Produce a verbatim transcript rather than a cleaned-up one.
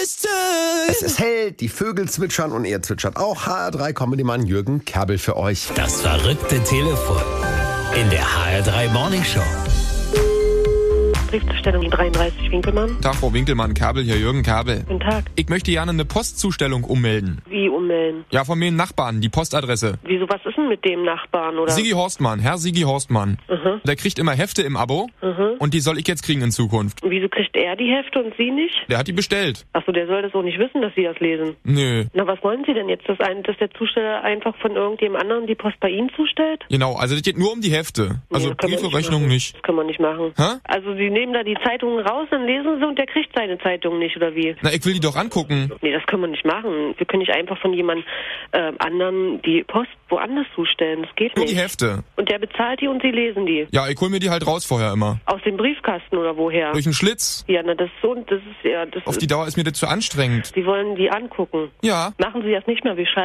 Es ist hell, die Vögel zwitschern und er zwitschert auch. H R drei Comedy-Mann Jürgen Kerbel für euch. Das verrückte Telefon in der H R drei Morning Show. Briefzustellung dreiunddreißig Winkelmann. Tag, Frau Winkelmann, Kerbel hier, Jürgen Kerbel. Guten Tag. Ich möchte gerne eine Postzustellung ummelden. Wie ummelden? Ja, von mir einen Nachbarn, die Postadresse. Wieso, was ist denn mit dem Nachbarn, oder? Sigi Horstmann, Herr Sigi Horstmann. Mhm. Der kriegt immer Hefte im Abo Mhm. und die soll ich jetzt kriegen in Zukunft. Und wieso kriegt er die Hefte und Sie nicht? Der hat die bestellt. Achso, der soll das auch nicht wissen, dass Sie das lesen. Nö. Na, was wollen Sie denn jetzt, dass, ein, dass der Zusteller einfach von irgendjemand anderem die Post bei Ihnen zustellt? Genau, also das geht nur um die Hefte. Also Nee, das können wir Briefe, nicht Rechnungen machen. nicht. Das können wir nicht machen. Hä? Also Sie nehmen da die Zeitungen raus, dann lesen Sie und der kriegt seine Zeitung nicht, oder wie? Na, ich will die doch angucken. Nee, das können wir nicht machen. Wir können nicht einfach von jemand äh, anderen die Post woanders zustellen. Das geht Nur nicht. die Hefte. Und der bezahlt die und Sie lesen die. Ja, ich hol mir die halt raus vorher immer. Aus dem Briefkasten oder woher? Durch einen Schlitz. Ja, na das ist so, das ist ja, das Auf ist, die Dauer ist mir das zu anstrengend. Sie wollen die angucken. Ja. Machen Sie das nicht mehr, wir schreiben